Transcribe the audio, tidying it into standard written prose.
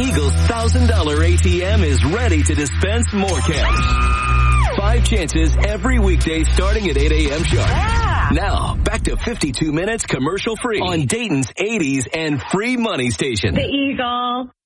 Eagle's $1,000 ATM is ready to dispense more cash. 5 chances every weekday starting at 8 a.m. sharp. Yeah. Now, back to 52 minutes commercial free on Dayton's 80s and free money station. The Eagle.